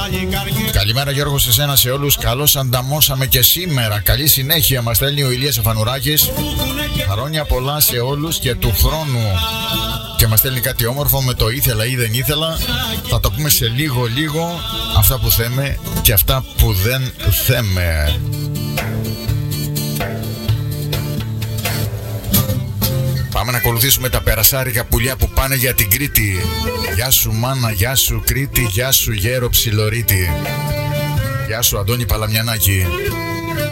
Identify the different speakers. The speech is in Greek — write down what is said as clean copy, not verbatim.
Speaker 1: Καλημέρα Γιώργο σε σένα, σε όλους. Καλώς ανταμώσαμε και σήμερα. Καλή συνέχεια μας στέλνει ο Ηλίας Αφανουράκης. Χρόνια πολλά σε όλους και του χρόνου. Και μας στέλνει κάτι όμορφο με το ήθελα ή δεν ήθελα. Θα το πούμε σε λίγο αυτά που θέμε και αυτά που δεν θέμε. Πάμε να ακολουθήσουμε τα περασάρικα πουλιά που πάνε για την Κρήτη. Γεια σου μάνα, γεια σου Κρήτη, γεια σου γέρο ψιλορίτη. Γεια σου Αντώνη Παλαμιανάκη.